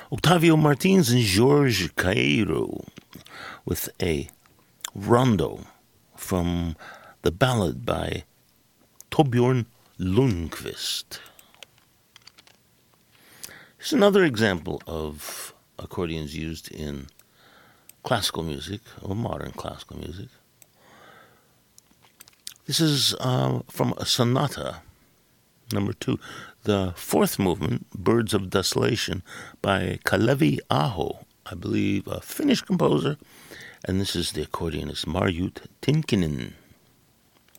Octavio Martins and Jorge Cairo with a rondo from the ballad by Torbjörn Lundqvist. Here's another example of accordions used in classical music, or modern classical music. This is from a sonata, number 2, the fourth movement, Birds of Desolation, by Kalevi Aho, I believe a Finnish composer, and this is the accordionist Marjut Tinkinen.